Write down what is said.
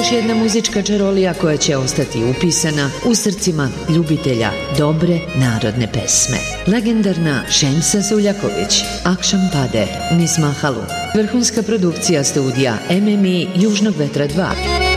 jedna muzička čarolija koja će ostati upisana u srcima ljubitelja dobre narodne pesme. Legendarna Šemsa Suljaković, Akšam pade niz Mahalu. Vrhunska produkcija studija MMI Južnog vetra 2.